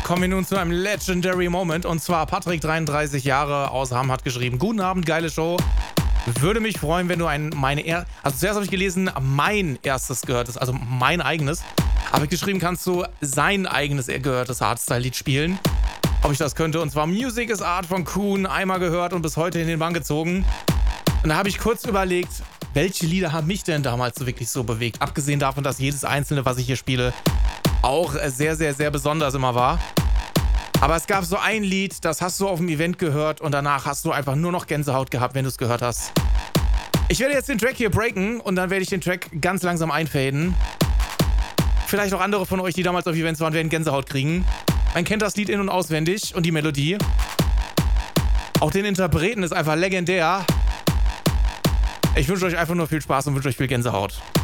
Kommen wir nun zu einem Legendary Moment. Und zwar Patrick, 33 Jahre, aus Hamm, hat geschrieben: Guten Abend, geile Show. Würde mich freuen, wenn du also zuerst habe ich gelesen, mein erstes gehörtes, also mein eigenes. Habe ich geschrieben, kannst du sein eigenes gehörtes Hardstyle-Lied spielen? Ob ich das könnte. Und zwar Music is Art von Kuhn, einmal gehört und bis heute in den Bann gezogen. Und da habe ich kurz überlegt, welche Lieder haben mich denn damals so wirklich so bewegt? Abgesehen davon, dass jedes einzelne, was ich hier spiele, auch sehr, sehr, sehr besonders immer war. Aber es gab so ein Lied, das hast du auf dem Event gehört und danach hast du einfach nur noch Gänsehaut gehabt, wenn du es gehört hast. Ich werde jetzt den Track hier breaken und dann werde ich den Track ganz langsam einfaden. Vielleicht auch andere von euch, die damals auf Events waren, werden Gänsehaut kriegen. Man kennt das Lied in- und auswendig und die Melodie. Auch den Interpreten ist einfach legendär. Ich wünsche euch einfach nur viel Spaß und wünsche euch viel Gänsehaut.